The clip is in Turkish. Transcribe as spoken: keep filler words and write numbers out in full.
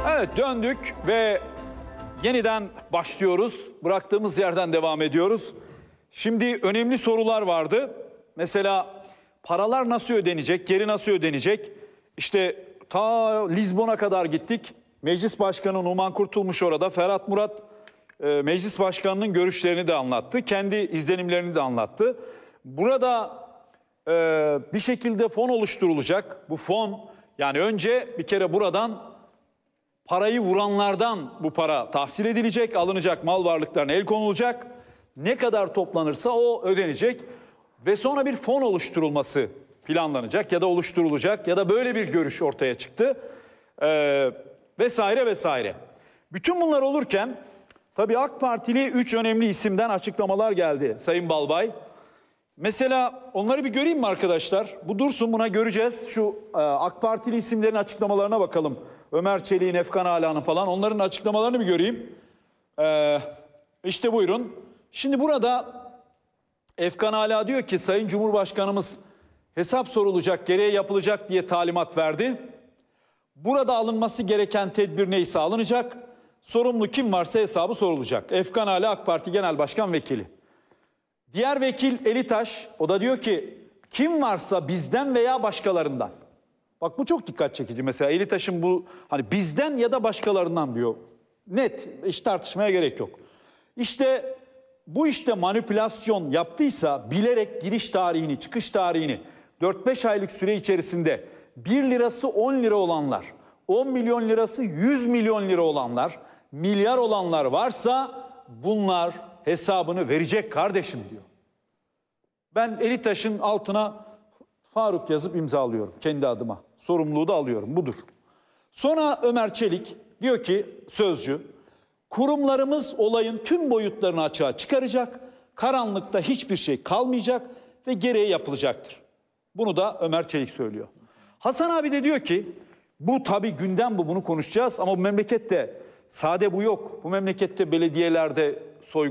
Evet, döndük ve yeniden başlıyoruz. Bıraktığımız yerden devam ediyoruz. Şimdi önemli sorular vardı. Mesela paralar nasıl ödenecek, geri nasıl ödenecek? İşte ta Lizbon'a kadar gittik. Meclis Başkanı Numan Kurtulmuş orada. Ferhat Murat e, Meclis Başkanı'nın görüşlerini de anlattı. Kendi izlenimlerini de anlattı. Burada e, bir şekilde fon oluşturulacak. Bu fon, yani önce bir kere buradan parayı vuranlardan bu para tahsil edilecek, alınacak, mal varlıklarına el konulacak. Ne kadar toplanırsa o ödenecek ve sonra bir fon oluşturulması planlanacak ya da oluşturulacak ya da böyle bir görüş ortaya çıktı ee, vesaire vesaire. Bütün bunlar olurken tabii AK Partili üç önemli isimden açıklamalar geldi Sayın Balbay. Mesela onları bir göreyim mi arkadaşlar? Bu dursun, buna göreceğiz. Şu e, AK Partili isimlerin açıklamalarına bakalım. Ömer Çelik'in, Efkan Ala'nın falan, onların açıklamalarını bir göreyim. Ee, işte buyurun. Şimdi burada Efkan Ala diyor ki Sayın Cumhurbaşkanımız hesap sorulacak, gereği yapılacak diye talimat verdi. Burada alınması gereken tedbir neyse alınacak. Sorumlu kim varsa hesabı sorulacak. Efkan Ala AK Parti Genel Başkan Vekili. Diğer vekil Elitaş, o da diyor ki kim varsa bizden veya başkalarından. Bak bu çok dikkat çekici mesela. Elitaş'ın bu hani bizden ya da başkalarından diyor. Net, hiç tartışmaya gerek yok. İşte bu işte manipülasyon yaptıysa bilerek giriş tarihini, çıkış tarihini dört beş aylık süre içerisinde bir lirası on lira olanlar, on milyon lirası yüz milyon lira olanlar, milyar olanlar varsa bunlar hesabını verecek kardeşim diyor. Ben Elitaş'ın altına Faruk yazıp imzalıyorum kendi adıma. Sorumluluğu da alıyorum, budur. Sonra Ömer Çelik diyor ki, sözcü, kurumlarımız olayın tüm boyutlarını açığa çıkaracak, karanlıkta hiçbir şey kalmayacak ve gereği yapılacaktır. Bunu da Ömer Çelik söylüyor. Hasan abi de diyor ki, bu tabii gündem bu, bunu konuşacağız ama bu memlekette sade bu yok. Bu memlekette belediyelerde soygun